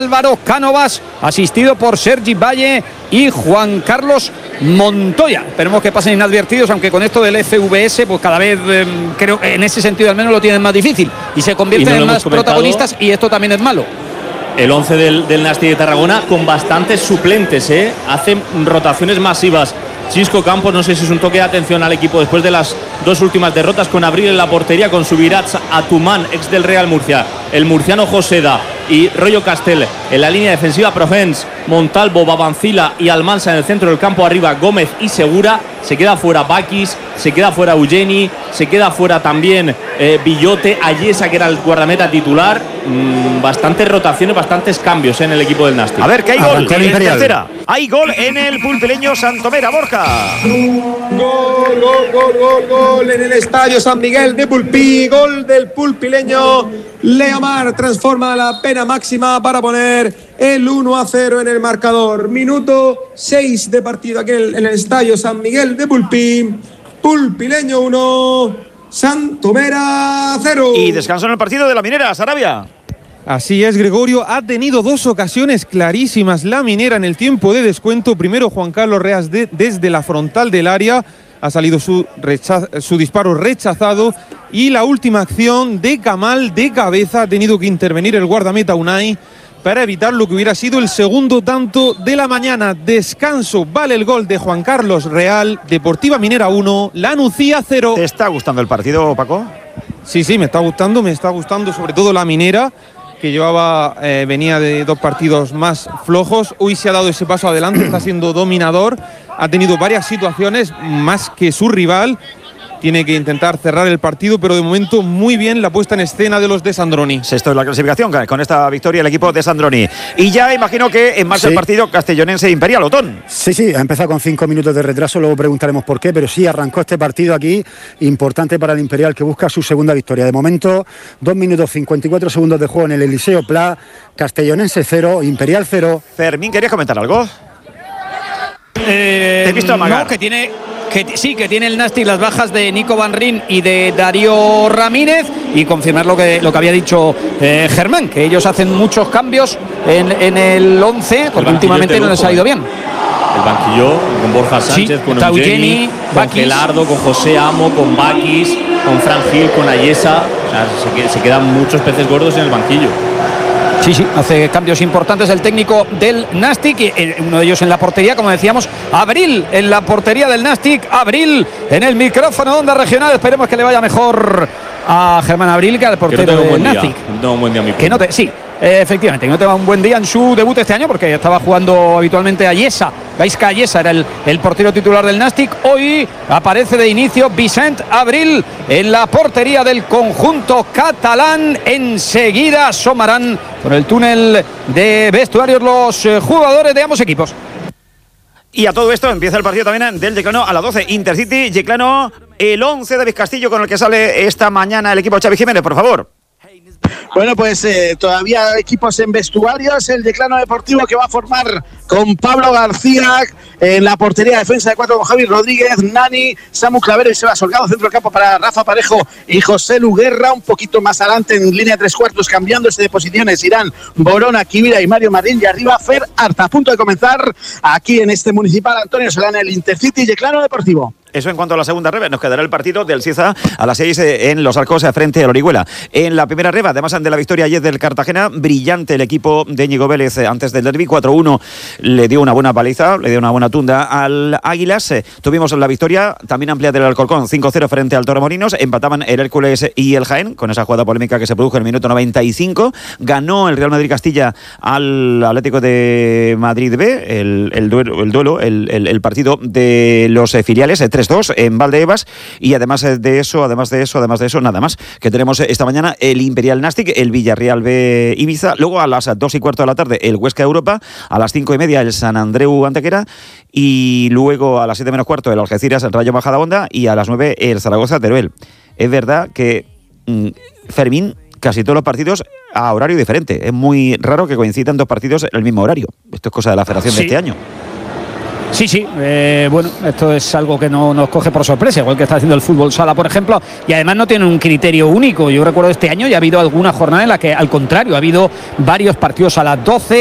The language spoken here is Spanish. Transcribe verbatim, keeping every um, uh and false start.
Álvaro Cánovas, asistido por Sergi Valle y Juan Carlos Montoya. Esperemos que pasen inadvertidos, aunque con esto del F V S, pues cada vez eh, creo que en ese sentido al menos lo tienen más difícil y se convierten y no en más protagonistas, y esto también es malo. El once del, del Nasti de Tarragona con bastantes suplentes, ¿eh? Hacen rotaciones masivas. Chisco Campos, no sé si es un toque de atención al equipo después de las dos últimas derrotas, con Abril en la portería, con Subirats, Atumán, ex del Real Murcia, el murciano Joseda y Rollo Castel en la línea defensiva, Profens, Montalvo, Babancila y Almansa en el centro del campo, arriba Gómez y Segura. Se queda fuera Bakis, se queda fuera Eugeni, se queda fuera también eh, Villote, Ayesa, que era el guardameta titular. Mm, bastantes rotaciones, bastantes cambios en el equipo del Nasti. A ver, que hay gol en tercera. Hay gol en el pulpileño Santomera, Borja. Gol, gol, gol, gol, gol en el estadio San Miguel de Pulpí. Gol del pulpileño. Leomar transforma la pena máxima para poner el uno a cero en el marcador. Minuto seis de partido aquí en el estadio San Miguel de Pulpí. Pulpileño uno, Santomera cero. Y descanso en el partido de la Minera, Sarabia. Así es, Gregorio. Ha tenido dos ocasiones clarísimas la Minera en el tiempo de descuento. Primero Juan Carlos Reas de, desde la frontal del área. Ha salido su, rechazo, su disparo rechazado. Y la última acción de Kamal de cabeza. Ha tenido que intervenir el guardameta Unai para evitar lo que hubiera sido el segundo tanto de la mañana. Descanso, vale el gol de Juan Carlos Real. Deportiva Minera uno, La Nucía cero. ¿Te está gustando el partido, Paco? Sí, sí, me está gustando. Me está gustando sobre todo la Minera, que llevaba, eh, venía de dos partidos más flojos. Hoy se ha dado ese paso adelante, está siendo dominador. Ha tenido varias situaciones más que su rival. Tiene que intentar cerrar el partido, pero de momento muy bien la puesta en escena de los de Sandroni. Sexto es la clasificación con esta victoria el equipo de Sandroni. Y ya imagino que en marcha sí. el partido castellonense Imperial, Otón. Sí, sí, ha empezado con cinco minutos de retraso, luego preguntaremos por qué, pero sí arrancó este partido aquí, importante para el Imperial, que busca su segunda victoria. De momento, dos minutos cincuenta y cuatro segundos de juego en el Eliseo Pla, castellonense cero, Imperial cero. Fermín, ¿querías comentar algo? Eh, Te he visto amagar. No, que tiene... Que sí, que tiene el Nasti las bajas de Nico Van Rijn y de Darío Ramírez, y confirmar lo que, lo que había dicho eh, Germán, que ellos hacen muchos cambios en, en el once, porque últimamente no les ha ido bien. El banquillo con Borja Sánchez, sí, con Eugeni, con Gelardo, con José Amo, con Bakis, con Fran Gil, con Ayesa. O sea, se, se quedan muchos peces gordos en el banquillo. Sí, sí, hace cambios importantes el técnico del Nastic, uno de ellos en la portería, como decíamos, Abril en la portería del Nastic, Abril en el micrófono de Onda Regional. Esperemos que le vaya mejor a Germán Abril que al portero no del Nastic. No, un buen día, mi que no te, sí, eh, efectivamente, que no tenga un buen día en su debut este año, porque estaba jugando habitualmente a Ayesa. Gaisca Ayesa era el, el portero titular del Nastic. Hoy aparece de inicio Vicent Abril en la portería del conjunto catalán. Enseguida asomarán por el túnel de vestuarios los eh, jugadores de ambos equipos. Y a todo esto empieza el partido también del Yeclano a las doce. Intercity, Yeclano, el once David Castillo con el que sale esta mañana el equipo Xavi Jiménez, por favor. Bueno, pues eh, todavía equipos en vestuarios. El Yeclano Deportivo, que va a formar con Pablo García en la portería, defensa de cuatro con Javi Rodríguez, Nani, Samu Clavero y Seba Solgado. Centro del campo para Rafa Parejo y José Luguerra. Un poquito más adelante en línea de tres cuartos, cambiándose de posiciones, irán Borona, Kibira y Mario Marín. Y arriba Fer Arta. A punto de comenzar aquí en este municipal Antonio Solana, el Intercity Yeclano Deportivo. Eso en cuanto a la segunda reba. Nos quedará el partido del Cieza a las seis en Los Arcos frente al Orihuela. En la primera reba, además de la victoria ayer del Cartagena, brillante el equipo de Íñigo Vélez antes del derbi. cuatro uno le dio una buena paliza, le dio una buena tunda al Águilas. Tuvimos la victoria también amplia del Alcorcón, cinco cero frente al Torremolinos. Empataban el Hércules y el Jaén con esa jugada polémica que se produjo en el minuto noventa y cinco. Ganó el Real Madrid Castilla al Atlético de Madrid B, el, el duelo, el, duelo el, el, el partido de los filiales, tres dos en Valdebebas. Y además de eso, además de eso, además de eso, nada más, que tenemos esta mañana el Imperial Nastic, el Villarreal B Ibiza, luego a las dos y cuarto de la tarde el Huesca Europa, a las cinco y media el San Andreu Antequera, y luego a las siete menos cuarto el Algeciras el Rayo Majadahonda, y a las nueve el Zaragoza Teruel. Es verdad que mmm, Fermín, casi todos los partidos a horario diferente. Es muy raro que coincidan dos partidos en el mismo horario. Esto es cosa de la federación sí. de este año. Sí, sí, eh, bueno, esto es algo que no nos coge por sorpresa, igual que está haciendo el fútbol sala, por ejemplo, y además no tiene un criterio único. Yo recuerdo este año ya ha habido alguna jornada en la que, al contrario, ha habido varios partidos a las doce.